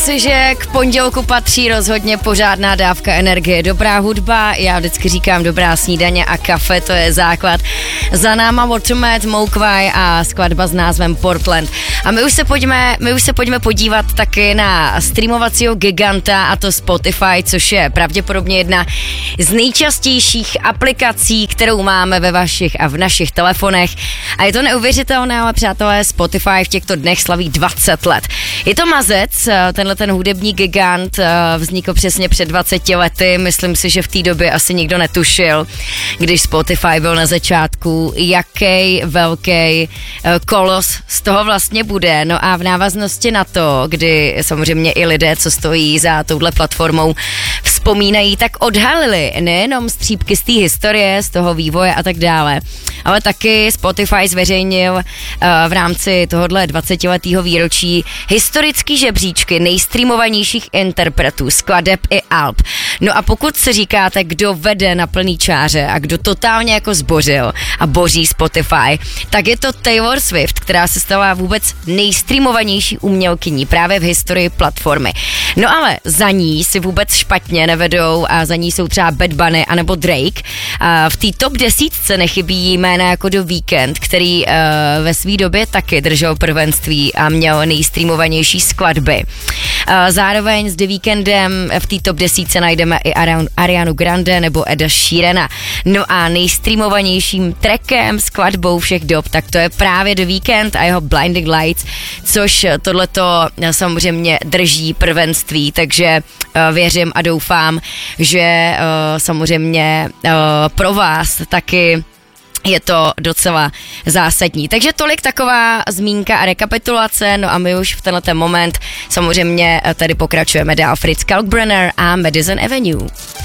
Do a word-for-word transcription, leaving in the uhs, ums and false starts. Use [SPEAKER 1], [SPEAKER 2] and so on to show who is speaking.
[SPEAKER 1] Že k pondělku patří rozhodně pořádná dávka energie, dobrá hudba, já vždycky říkám dobrá snídaně a kafe, to je základ. Za náma Watermat, Mogwai a skladba s názvem Portland. A my už se pojďme, my už se pojďme podívat taky na streamovacího giganta, a to Spotify, což je pravděpodobně jedna z nejčastějších aplikací, kterou máme ve vašich a v našich telefonech. A je to neuvěřitelné, ale přátelé, Spotify v těchto dnech slaví dvacet let. Je to mazec, tenhle ten hudební gigant vznikl přesně před dvaceti lety, myslím si, že v té době asi nikdo netušil, když Spotify byl na začátku, jaký velký kolos z toho vlastně bude. No a v návaznosti na to, kdy samozřejmě i lidé, co stojí za touhle platformou, vzpomínají, tak odhalili nejenom střípky z té historie, z toho vývoje a tak dále, ale taky Spotify zveřejnil uh, v rámci tohohle dvacetiletého výročí historický žebříčky nejstreamovanějších interpretů, skladeb i alb. No a pokud se říkáte, kdo vede na plný čáře a kdo totálně jako zbořil a boří Spotify, tak je to Taylor Swift, která se stala vůbec nejstreamovanější umělkyní právě v historii platformy. No ale za ní si vůbec špatně nevedou a za ní jsou třeba Bad Bunny anebo Drake. A v té top desítce nechybí jména jako The Weeknd, který uh, ve své době taky držel prvenství a měl nejstreamovanější skladby. Uh, zároveň s The Weekndem v té top desítce najdeme i Arianu Grande nebo Eda Sheerana. No a nejstreamovanějším trackem, skladbou všech dob, tak to je právě The Weeknd a jeho Blinding Lights, což tohleto samozřejmě drží prvenství, takže uh, věřím a doufám, že uh, samozřejmě uh, pro vás taky je to docela zásadní. Takže tolik taková zmínka a rekapitulace, no a my už v tenhle moment samozřejmě tady pokračujeme dál. Fritz Kalkbrenner a Madison Avenue.